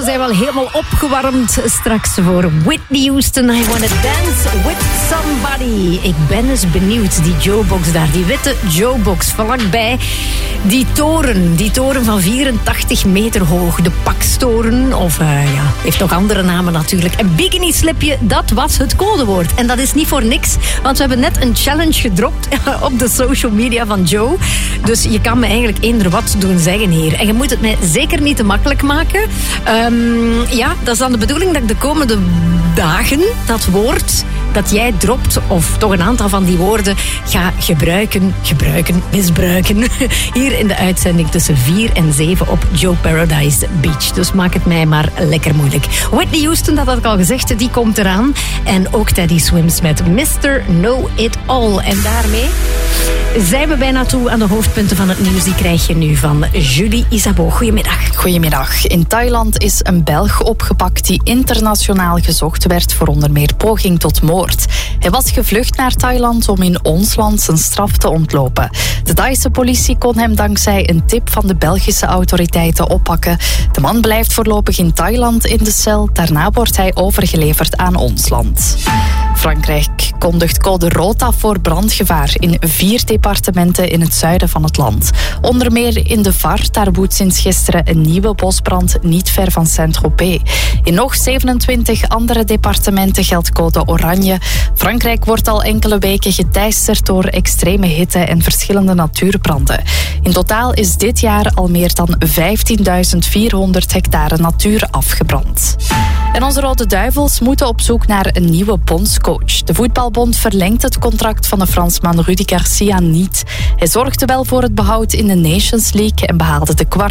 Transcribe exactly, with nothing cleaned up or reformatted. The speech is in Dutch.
ze zijn wel helemaal opgewarmd straks voor Whitney Houston. I Wanna Dance With Somebody. Ik ben eens benieuwd, die Joebox daar, die witte Joebox vlakbij. Die toren, die toren van vierentachtig meter hoog. De Pakstoren, of uh, ja, heeft nog andere namen natuurlijk. En bikini slipje, dat was het codewoord. En dat is niet voor niks, want we hebben net een challenge gedropt op de social media van Joe. Dus je kan me eigenlijk eender wat doen zeggen hier. En je moet het mij zeker niet te makkelijk maken. Um, ja, dat is dan de bedoeling dat ik de komende dagen dat woord dat jij dropt, of toch een aantal van die woorden, ga gebruiken, gebruiken, misbruiken. Hier in de uitzending tussen vier en zeven op Joe Paradise Beach. Dus maak het mij maar lekker moeilijk. Whitney Houston, dat had ik al gezegd, die komt eraan. En ook Teddy Swims met mister Know It All. En daarmee zijn we bijna toe aan de hoofdpunten van het nieuws. Die krijg je nu van Julie Isabeau. Goedemiddag. Goedemiddag. In Thailand is een Belg opgepakt die internationaal gezocht werd voor onder meer poging tot moord. Hij was gevlucht naar Thailand om in ons land zijn straf te ontlopen. De Thaise politie kon hem dankzij een tip van de Belgische autoriteiten oppakken. De man blijft voorlopig in Thailand in de cel. Daarna wordt hij overgeleverd aan ons land. Frankrijk kondigt code rood af voor brandgevaar in vier departementen in het zuiden van het land. Onder meer in de Var, daar woedt sinds gisteren een nieuwe bosbrand niet ver van Saint-Tropez. In nog zevenentwintig andere departementen geldt code oranje. Frankrijk wordt al enkele weken geteisterd door extreme hitte en verschillende natuurbranden. In totaal is dit jaar al meer dan vijftienduizend vierhonderd hectare natuur afgebrand. En onze Rode Duivels moeten op zoek naar een nieuwe bondscoach. De voetbalbond verlengt het contract van de Fransman Rudy Garcia niet. Hij zorgde wel voor het behoud in de Nations League en behaalde de kwart